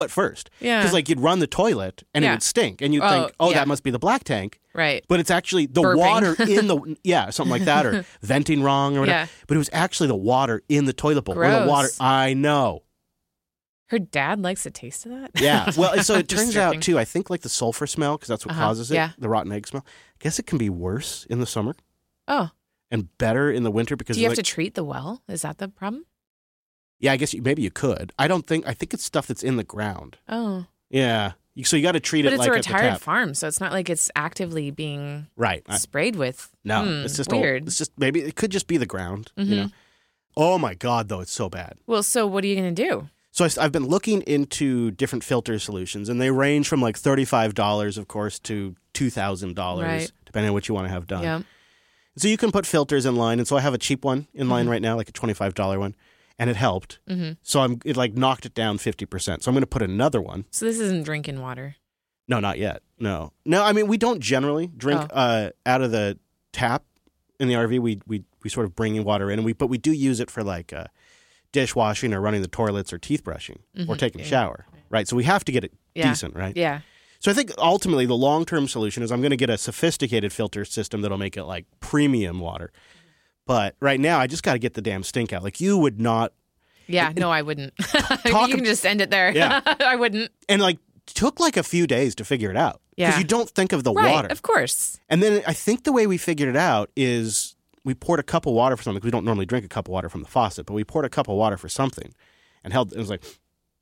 at first. Yeah. Because like you'd run the toilet and it would stink. And you'd think, that must be the black tank. Right. But it's actually the Burping. water in the, something like that, or venting wrong or whatever. Yeah. But it was actually the water in the toilet bowl. Or the Gross. water, I know. Her dad likes a taste of that? Yeah. Well, so it Just turns joking. out, too, I think like the sulfur smell, because that's what causes it, Yeah. the rotten egg smell. I guess it can be worse in the summer Oh. and better in the winter because Do you have to treat the well? Is that the problem? Yeah, I guess maybe you could. I think it's stuff that's in the ground. Oh. Yeah. So you got to treat But it it's like a at the retired tap. farm, so it's not like it's actively being Right. sprayed with. No, it's just weird. It's just maybe it could just be the ground, you know. Oh my God, though, it's so bad. Well, so what are you going to do? So I've been looking into different filter solutions, and they range from like $35, of course, to $2,000, Right. depending on what you want to have done. Yeah. So you can put filters in line, and so I have a cheap one in line right now, like a $25 one, and it helped. So it like knocked it down 50%. So I'm going to put another one. So this isn't drinking water. No, not yet. No. I mean we don't generally drink out of the tap in the RV. We sort of bring in water in, but we do use it for like dishwashing or running the toilets or teeth brushing or taking a shower, right? So we have to get it decent, right? Yeah. So I think ultimately the long-term solution is I'm going to get a sophisticated filter system that'll make it like premium water. But right now I just got to get the damn stink out. Like you would not. Yeah, no, I wouldn't. You can just end it there. Yeah. I wouldn't. And like took like a few days to figure it out. Yeah. Because you don't think of the Right, water. of course. And then I think the way we figured it out is we poured a cup of water for something. 'Cause we don't normally drink a cup of water from the faucet, but we poured a cup of water for something and held. It was like,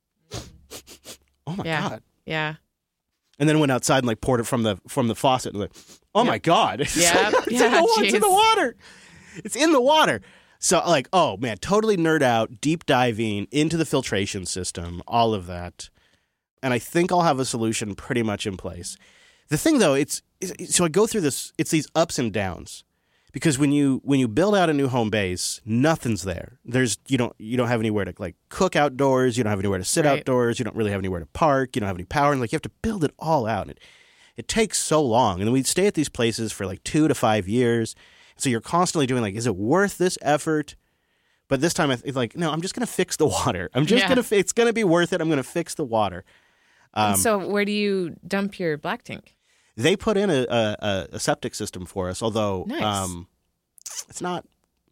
oh my God. Yeah. And then went outside and like poured it from the faucet and like, oh my God. It's, Yeah. it's in the water. It's in the water. So like, oh man, totally nerd out, deep diving into the filtration system, all of that. And I think I'll have a solution pretty much in place. The thing though, so I go through this, it's these ups and downs. Because when you build out a new home base, nothing's there. You don't have anywhere to like cook outdoors. You don't have anywhere to sit outdoors. You don't really have anywhere to park. You don't have any power, and like you have to build it all out. And it takes so long. And then we stay at these places for like 2 to 5 years. So you're constantly doing like, is it worth this effort? But this time it's like, no, I'm just going to fix the water. It's going to be worth it. I'm going to fix the water. So where do you dump your black tank? They put in a septic system for us, although Nice. it's not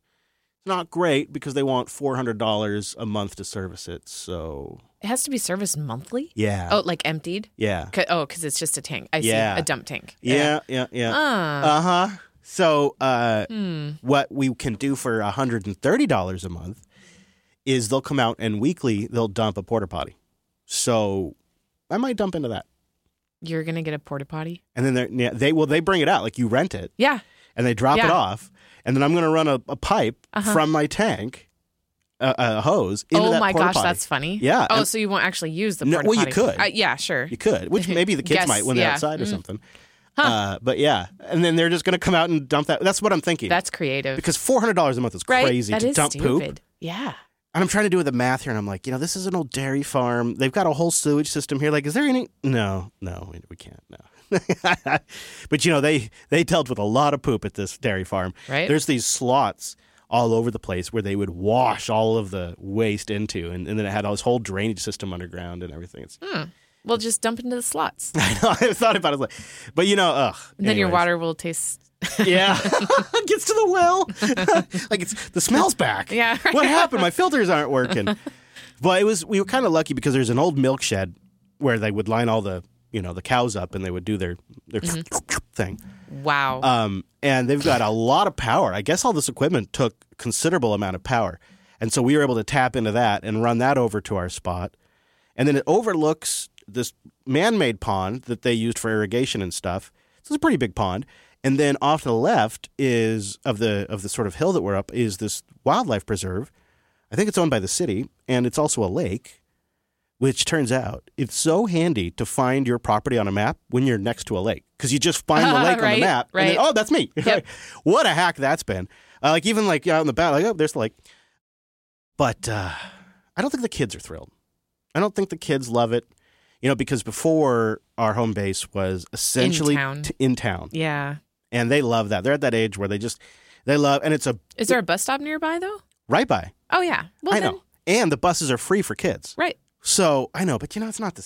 great because they want $400 a month to service it. So It has to be serviced monthly? yeah, Oh, like emptied? yeah, Because it's just a tank. I see. Yeah. A dump tank. yeah. Ah. So what we can do for $130 a month is they'll come out and weekly they'll dump a porta potty. So I might dump into that. You're going to get a porta potty? And then they bring it out like you rent it. Yeah. And they drop it Yeah. off. And then I'm going to run a pipe from my tank, a hose, into that Oh my porta gosh, potty. that's funny. Yeah. Oh, And- so you won't actually use the No, porta well, you potty? could. Yeah, sure. You could, which maybe the kids Guess, might when they're yeah. outside or something. But yeah. And then they're just going to come out and dump that. That's what I'm thinking. That's creative. Because $400 a month is right? crazy That to is dump stupid. poop. Yeah. And I'm trying to do the math here, and I'm like, this is an old dairy farm. They've got a whole sewage system here. Like, is there any? No, we can't. No. But they dealt with a lot of poop at this dairy farm. Right. There's these slots all over the place where they would wash all of the waste into, and then it had this whole drainage system underground and everything. It's, Well, just dump into the slots. I know. I thought about it, but And then your anyways. water will taste. Yeah, gets to the well. Like the smell's back. Yeah. What happened? My filters aren't working. But we were kind of lucky because there's an old milk shed where they would line all the cows up and they would do their thing. Wow. And they've got a lot of power. I guess all this equipment took considerable amount of power. And so we were able to tap into that and run that over to our spot. And then it overlooks this man-made pond that they used for irrigation and stuff. So it's a pretty big pond. And then off to the left is of the sort of hill that we're up is this wildlife preserve. I think it's owned by the city, and it's also a lake, which turns out it's so handy to find your property on a map when you're next to a lake. Because you just find the lake on Right, the map, and then, right. oh, that's me. Yep. What a hack that's been. Like even like out in the back, like, oh, there's the lake. But I don't think the kids are thrilled. I don't think the kids love it. Because before our home base was essentially in town. Yeah. And they love that. They're at that age where they love, and it's Is there a bus stop nearby, though? right by. Oh, yeah. Well, I know. And the buses are free for kids. Right. So I know, but it's not the